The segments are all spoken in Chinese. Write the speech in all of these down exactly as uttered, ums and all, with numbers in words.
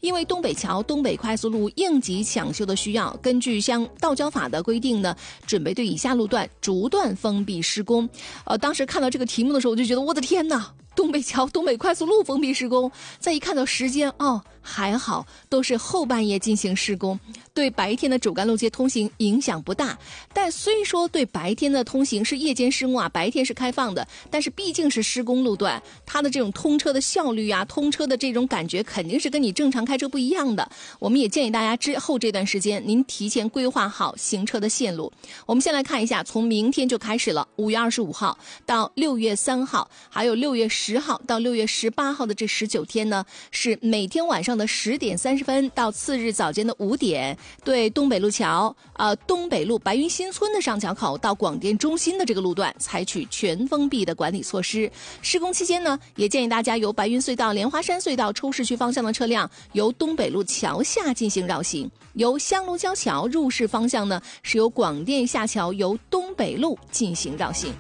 因为东北桥、东北快速路应急抢修的需要，根据相道交法的规定呢，准备对以下路段逐段封闭施工。呃，当时看到这个题目的时候，我就觉得我的天哪！东北桥、东北快速路封闭施工，再一看到时间，哦，还好都是后半夜进行施工，对白天的主干路街通行影响不大。但虽说对白天的通行是夜间施工啊，白天是开放的，但是毕竟是施工路段，它的这种通车的效率啊，通车的这种感觉肯定是跟你正常开车不一样的。我们也建议大家之后这段时间您提前规划好行车的线路。我们先来看一下，从明天就开始了，五月二十五号到六月三号，还有六月十号到六月十八号的这十九天呢，是每天晚上的十点三十分到次日早间的五点，对东北路桥、呃东北路白云新村的上桥口到广电中心的这个路段采取全封闭的管理措施。施工期间呢，也建议大家由白云隧道、莲花山隧道出市区方向的车辆由东北路桥下进行绕行，由香炉交桥入市方向呢，是由广电下桥由东北路进行绕行。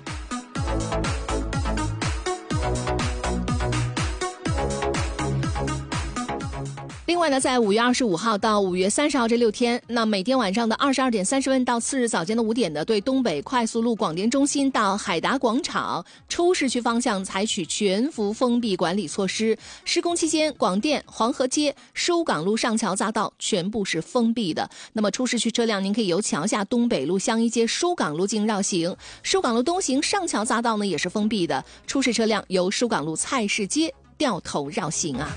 另外呢，在五月二十五号到五月三十号这六天，那每天晚上的二十二点三十分到次日早间的五点的，对东北快速路广电中心到海达广场出市区方向采取全幅封闭管理措施。施工期间，广电、黄河街、舒港路上桥匝道全部是封闭的。那么出市区车辆，您可以由桥下东北路香一街、舒港路进行绕行；舒港路东行上桥匝道呢也是封闭的。出市车辆由舒港路菜市街掉头绕行啊。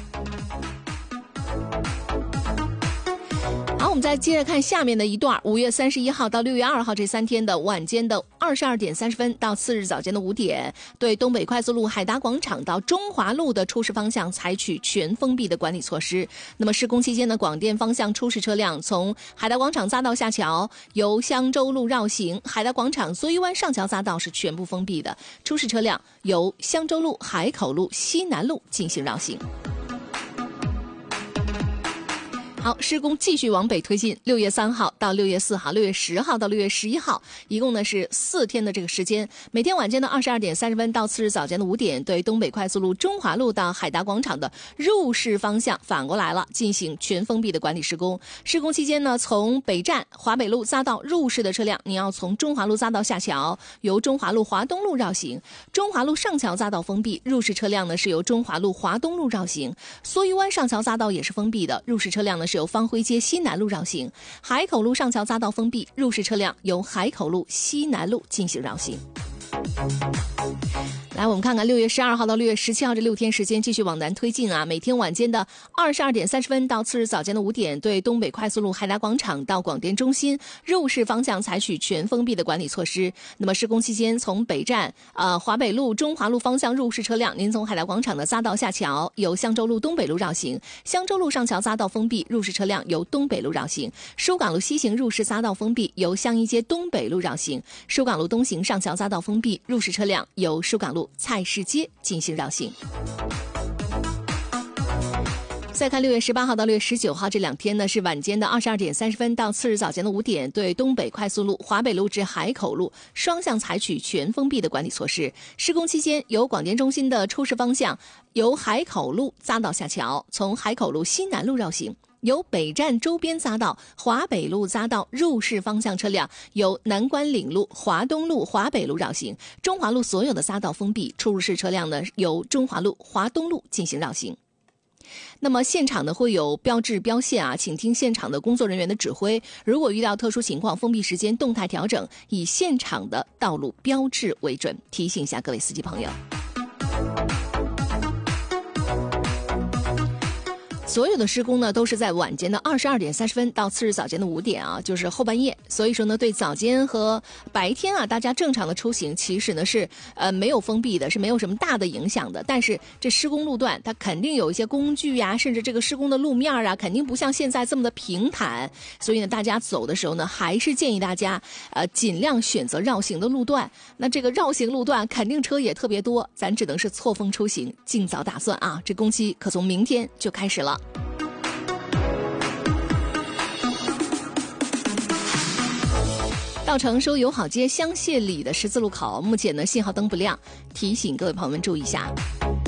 好，我们再接着看下面的一段，五月三十一号到六月二号这三天的晚间的二十二点三十分到次日早间的五点，对东北快速路海达广场到中华路的出市方向采取全封闭的管理措施。那么施工期间呢，广电方向出市车辆从海达广场匝道下桥，由香洲路绕行；海达广场邹一湾上桥匝道是全部封闭的，出市车辆由香洲路、海口路、西南路进行绕行。好，施工继续往北推进，六月三号到六月四号，六月十号到六月十一号，一共呢是四天的这个时间。每天晚间的二十二点三十分到次日早间的五点，对东北快速路中华路到海达广场的入市方向反过来了，进行全封闭的管理施工。施工期间呢，从北站华北路匝道入市的车辆，你要从中华路匝道下桥，由中华路华东路绕行；中华路上桥匝道封闭，入市车辆呢是由中华路华东路绕行；邹一湾上桥匝道也是封闭的，入市车辆呢是由方辉街西南路绕行；海口路上桥匝道封闭，入市车辆由海口路西南路进行绕行。来，我们看看六月十二号到六月十七号这六天时间继续往南推进啊。每天晚间的二十二点三十分到次日早间的五点，对东北快速路海达广场到广电中心入市方向采取全封闭的管理措施。那么施工期间，从北站呃华北路、中华路方向入市车辆，您从海达广场的匝道下桥，由香洲路东北路绕行；香洲路上桥匝道封闭，入市车辆由东北路绕行；舒港路西行入市匝道封闭，由香一街东北路绕行；舒港路东行上桥匝道封闭，入市车辆由舒港路菜市街进行绕行。再看六月十八号到六月十九号这两天呢，是晚间的二十二点三十分到次日早间的五点，对东北快速路华北路至海口路双向采取全封闭的管理措施。施工期间，由广电中心的出市方向由海口路匝道下桥，从海口路西南路绕行；由北站周边匝道、华北路匝道入市方向车辆由南关岭路、华东路、华北路绕行；中华路所有的匝道封闭，出入市车辆呢由中华路、华东路进行绕行。那么现场呢会有标志标线啊，请听现场的工作人员的指挥。如果遇到特殊情况，封闭时间动态调整，以现场的道路标志为准。提醒一下各位司机朋友。所有的施工呢都是在晚间的二十二点三十分到次日早间的五点啊，就是后半夜。所以说呢，对早间和白天啊，大家正常的出行其实呢是呃没有封闭的，是没有什么大的影响的。但是这施工路段它肯定有一些工具呀、啊，甚至这个施工的路面啊，肯定不像现在这么的平坦。所以呢，大家走的时候呢，还是建议大家呃尽量选择绕行的路段。那这个绕行路段肯定车也特别多，咱只能是错峰出行，尽早打算啊。这工期可从明天就开始了。到成收友好街香榭里的十字路口，目前呢信号灯不亮，提醒各位朋友们注意一下。